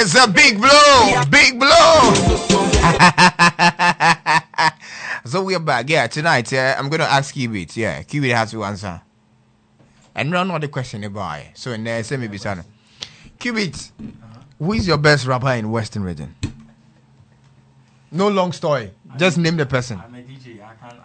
It's a big blow. Big blow. So we're back. Yeah, tonight I'm going to ask Qubit. Yeah, Qubit has to answer. And not the question about it. So in there, send me Bisano. Qubit, who is your best rapper in Western region? No long story. Just name the person. I'm a DJ.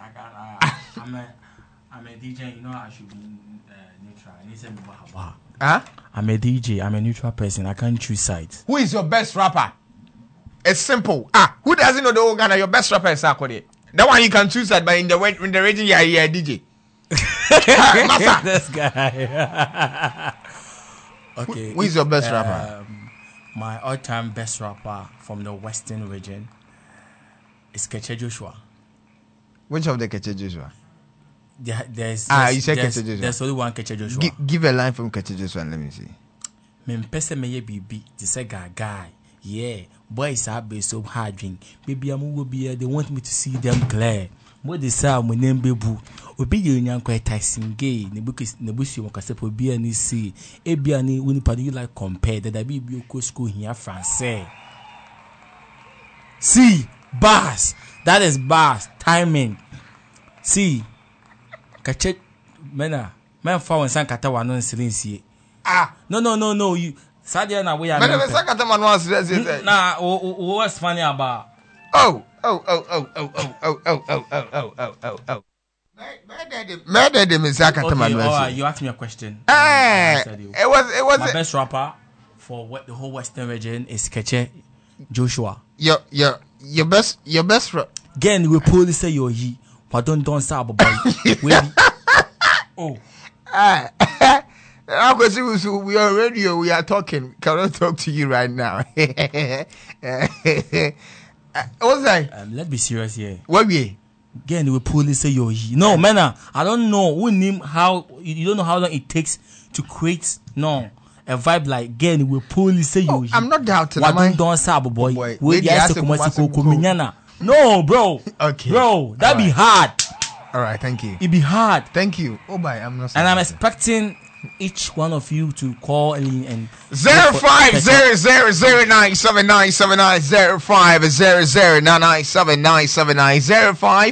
I'm a DJ. You know I should be neutral. Huh? I'm a DJ. I'm a neutral person. I can't choose sides. Who is your best rapper? It's simple. Who doesn't know the whole Ghana? Your best rapper is Sarkodie. That one you can choose that, but in the region you're a DJ. This guy. Okay. Who is your best rapper? My all-time best rapper from the Western region is Keche Joshua. Which of the Keche Joshua? You said Keche Joshua. There's only one Keche Joshua. Give a line from Keche Joshua and let me see. Me pese me bibi to say guy. Yeah, boys are be so hard drink. Baby, I'm will be they want me to see them clear. What they say my name bebu. Obi ye nyan kwa Tyson gay. Nebusi wakase po bi ani see. Ebi ani woni padi you like compare that be ko school here français. See, bars. That is bars. Timing. See. Kache mena. Men fa won san kata wa no nsilensie. No. You Sadia na we are. Man, the second time once says nah, what's funny about? Oh. You asked me a question. It was my best rapper for the whole Western region is Keche Joshua. Your best Again, we probably say you're he. But don't say about oh. We are radio. We are talking. Cannot talk to you right now. What's that? Let's be serious here. What we? Again, we probably say you're he. No, man. I don't know. We name how you don't know how long it takes to create a vibe like. Again, we probably say you're he. I'm not doubting. Don't say about boy. We just no, bro. Okay, bro. That be hard. All right, thank you. It be hard. Thank you. Oh, bye. I'm not. And I'm expecting each one of you to call and 0500097979 0500097979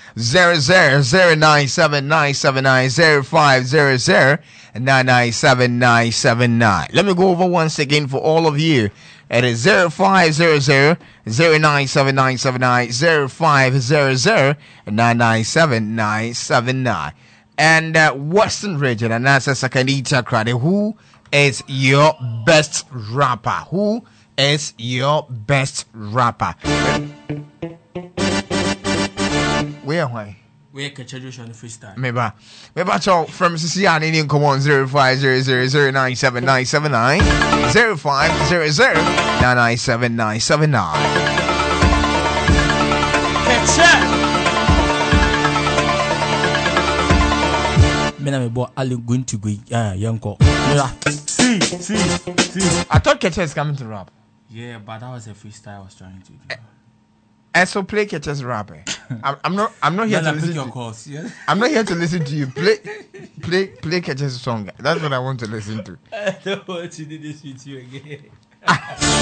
0500097979 Let me go over once again for all of you. It is 0500097979 0500097979 and Western region, and that's a Sakanita Krade. Who is your best rapper? Who is your best rapper? Why? Where Keche Joshua on the freestyle? Maybe so from Sicilian Indian come on 0500097979 0500097979 Keche. Me boy Ali going to go Yanko. See. I thought Keche is coming to rap. Yeah, but that was a freestyle I was trying to do. And so play Keche's rap. I'm not here to listen to course, yeah? I'm not here to listen to you. Play Keche's song. That's what I want to listen to. I don't want to do this with you again.